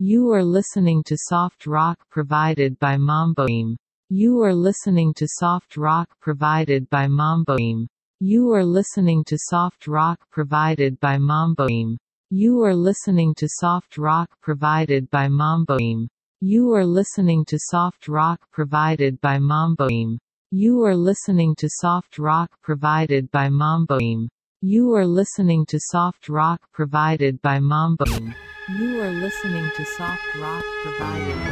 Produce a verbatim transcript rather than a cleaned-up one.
You are listening to soft rock provided by Mamboim. You are listening to soft rock provided by Mamboim. You are listening to soft rock provided by Mamboim. You are listening to soft rock provided by Mamboim. You are listening to soft rock provided by Mamboim. You are listening to soft rock provided by Mamboim. You are listening to soft rock provided by Mamboim. You are listening to soft rock provided by